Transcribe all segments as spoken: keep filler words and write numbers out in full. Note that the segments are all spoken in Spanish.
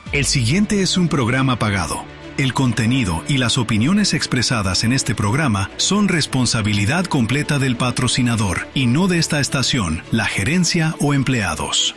El siguiente es un programa pagado. El contenido y las opiniones expresadas en este programa son responsabilidad completa del patrocinador y no de esta estación, la gerencia o empleados.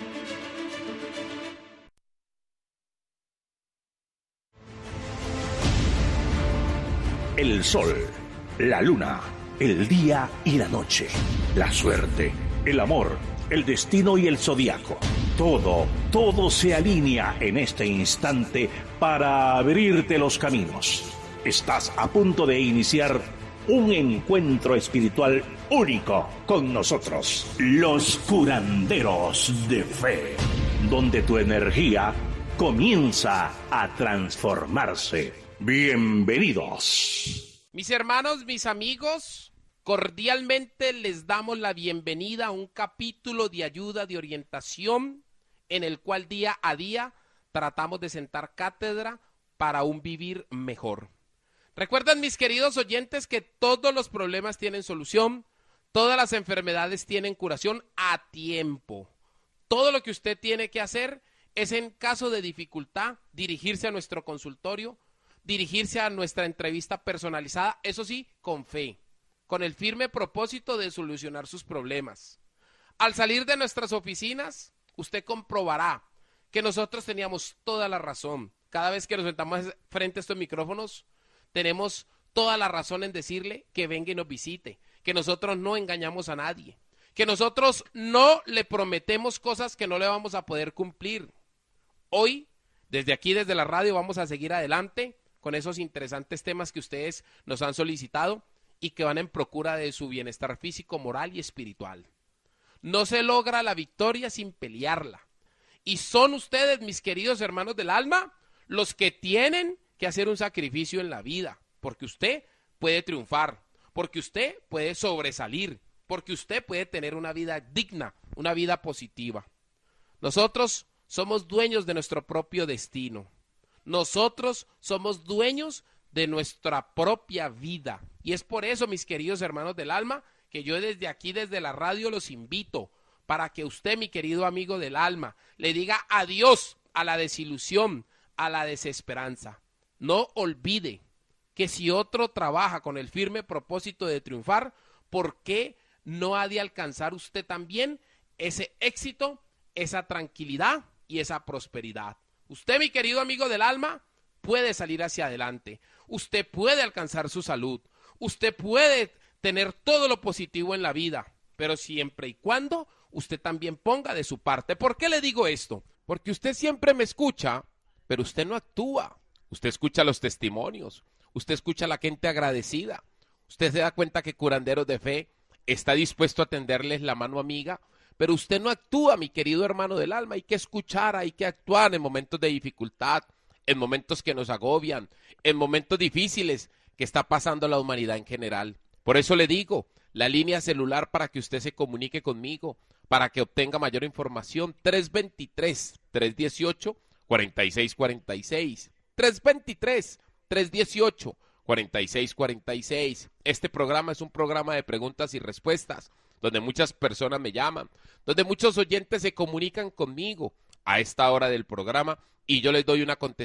El sol, la luna, el día y la noche, la suerte, el amor, el destino y el zodiaco. Todo, todo se alinea en este instante para abrirte los caminos. Estás a punto de iniciar un encuentro espiritual único con nosotros, los curanderos de fe, donde tu energía comienza a transformarse. Bienvenidos. Mis hermanos, mis amigos, cordialmente les damos la bienvenida a un capítulo de ayuda, de orientación, en el cual día a día tratamos de sentar cátedra para un vivir mejor. Recuerden, mis queridos oyentes, que todos los problemas tienen solución, todas las enfermedades tienen curación a tiempo. Todo lo que usted tiene que hacer es, en caso de dificultad, dirigirse a nuestro consultorio, dirigirse a nuestra entrevista personalizada, eso sí, con fe, con el firme propósito de solucionar sus problemas. Al salir de nuestras oficinas, usted comprobará que nosotros teníamos toda la razón. Cada vez que nos sentamos frente a estos micrófonos, tenemos toda la razón en decirle que venga y nos visite, que nosotros no engañamos a nadie, que nosotros no le prometemos cosas que no le vamos a poder cumplir. Hoy, desde aquí, desde la radio, vamos a seguir adelante con esos interesantes temas que ustedes nos han solicitado y que van en procura de su bienestar físico, moral y espiritual. No se logra la victoria sin pelearla. Y son ustedes, mis queridos hermanos del alma, los que tienen que hacer un sacrificio en la vida, porque usted puede triunfar, porque usted puede sobresalir, porque usted puede tener una vida digna, una vida positiva. Nosotros somos dueños de nuestro propio destino. Nosotros somos dueños de nuestra propia vida. Y es por eso, mis queridos hermanos del alma, que yo desde aquí, desde la radio, los invito para que usted, mi querido amigo del alma, le diga adiós a la desilusión, a la desesperanza. No olvide que si otro trabaja con el firme propósito de triunfar, ¿por qué no ha de alcanzar usted también ese éxito, esa tranquilidad y esa prosperidad? Usted, mi querido amigo del alma, puede salir hacia adelante. Usted puede alcanzar su salud. Usted puede tener todo lo positivo en la vida, pero siempre y cuando usted también ponga de su parte. ¿Por qué le digo esto? Porque usted siempre me escucha, pero usted no actúa. Usted escucha los testimonios, usted escucha a la gente agradecida. Usted se da cuenta que Curanderos de Fe está dispuesto a tenderles la mano amiga, pero usted no actúa, mi querido hermano del alma. Hay que escuchar, hay que actuar en momentos de dificultad, en momentos que nos agobian, en momentos difíciles que está pasando la humanidad en general. Por eso le digo, la línea celular para que usted se comunique conmigo, para que obtenga mayor información, tres dos tres, tres uno ocho, cuatro seis cuatro seis, tres dos tres, tres uno ocho, cuatro seis cuatro seis. Este programa es un programa de preguntas y respuestas, donde muchas personas me llaman, donde muchos oyentes se comunican conmigo a esta hora del programa y yo les doy una contestación